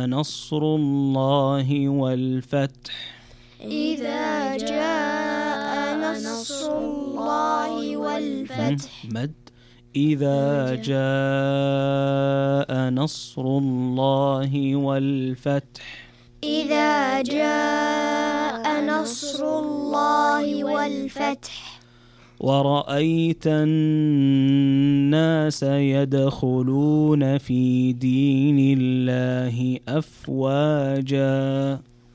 نصر الله والفتح إذا جاء نصر الله والفتح مد إذا جاء نصر الله والفتح إذا جاء نصر الله والفتح ورأيت الناس يدخلون في دين الله أفواجا